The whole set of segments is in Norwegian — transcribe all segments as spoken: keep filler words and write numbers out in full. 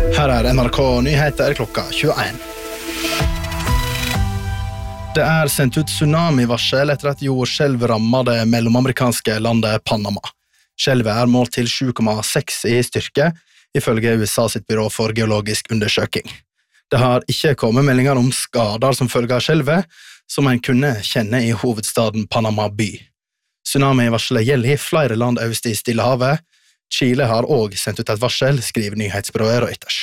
Her er N R K Nyheter klokka tjueen. Det er sendt ut tsunami-varsel etter at jordskjelv rammet det mellomamerikanske landet Panama. Skjelvet er målt til sju komma seks i styrke, ifølge U S A sitt byrå for geologisk undersøking. Det har ikke kommet meldinger om skader som følge av skjelvet, som en kunne kjenne i hovedstaden Panama by. Tsunami-varselet gjelder i flere land øst i Stillehavet. Chile har også sendt ut et varsel, skriver nyhetsbyrået Reuters.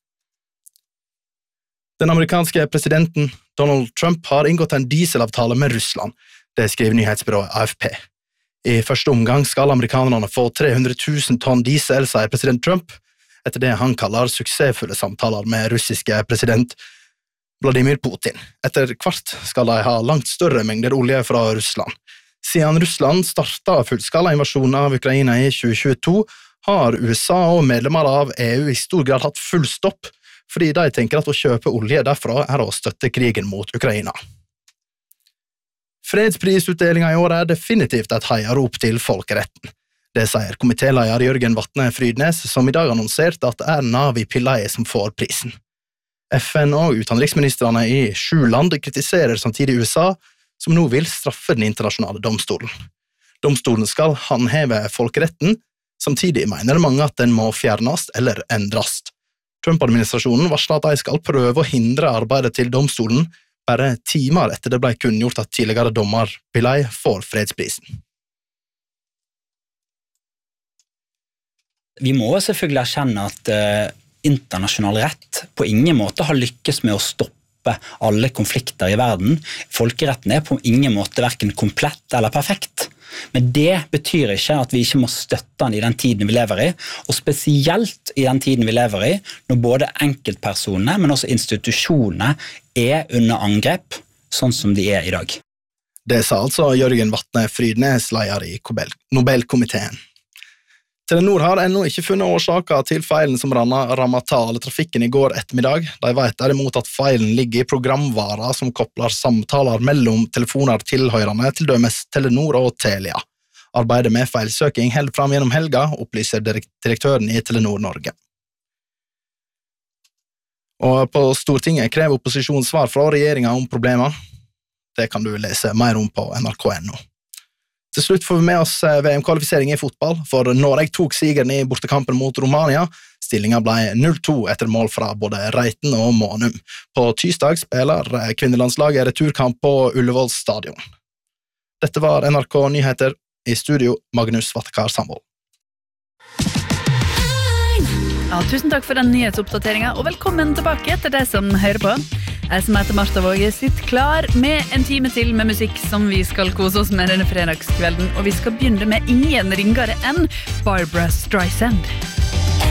Den amerikanske presidenten Donald Trump har inngått en dieselavtale med Russland, det skriver nyhetsbyrået A F P. I første omgang skal amerikanerne få tre hundre tusen tonn diesel, sier president Trump, etter det han kaller suksessfulle samtaler med russiske president Vladimir Putin. Etter hvert skal de ha langt større mengder olje fra Russland. Siden Russland startet fullskala invasjonen av Ukraina i tjue tjueto, har U S A og medlemmer av E U i stor grad hatt full stopp, fordi de tenker at å kjøpe olje derfra er å støtte krigen mot Ukraina. Fredsprisutdelingen i år er definitivt et heiarop til folkeretten. Det sier komitéleder Jørgen Vatne Frydnes, som i dag annonserte at det er Navi Pillay som får prisen. F N og utenriksministrene i sju land kritiserer samtidig U S A, som nå vil straffe den internasjonale domstolen. Domstolen skal håndheve folkeretten, samtidig mener mange at den må fjernes eller endres. Trump-administrasjonen varsler at de skal prøve å hindre arbeidet til domstolen, bare timer etter det ble kunngjort at tidligere dommer Pillay får fredsprisen. Vi må selvfølgelig erkjenne at uh, internasjonal rett på ingen måte har lykkes med å stoppe alle konflikter i verden. Folkeretten er på ingen måte hverken komplett eller perfekt. Men det betyr ikke at vi ikke må støtte den i den tiden vi lever i, og spesielt i den tiden vi lever i, når både enkeltpersoner, men også institusjoner er under angrep, sånn som de er i dag. Det sa altså Jørgen Vatne Frydnes, leder i Nobelkomiteen. Telenor har ennå ikke funnet årsaker til feilen som rammet taletrafikken i går ettermiddag. De vet derimot at feilen ligger i programvarer som kopler samtaler mellom telefoner tilhørende til dømes Telenor og Telia. Arbeidet med feilsøking held fram gjennom helga, opplyser direktøren i Telenor Norge. Og på Stortinget krever opposisjonen svar fra regjeringen om problemer. Det kan du lese mer om på N R K punktum no. Til slutt får vi med oss V M-kvalifisering i fotball, for Norge tok sigeren i bortekampen mot Romania. Stillingen ble null to etter mål fra både Reiten og Månum. På tirsdag spiller kvinnelandslaget returkamp på Ullevål stadion. Dette var N R K Nyheter, i studio Magnus Vattekar Sandvold. Ja, tusen takk for den nyhetsoppdateringen, og velkommen tilbake til deg som hører på. Jeg som heter Martha Våge sitter klar med en time til med musikk som vi skal kose oss med denne fredagskvelden, og vi skal begynne med ingen ringere enn Barbra Streisand.